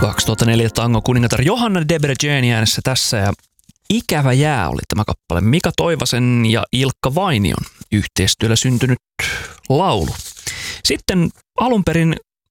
2004 tango kuningatar Johanna Debreceni äänessä tässä ja Ikävä jää oli tämä kappale. Mika Toivasen ja Ilkka Vainion yhteistyöllä syntynyt laulu. Sitten alun perin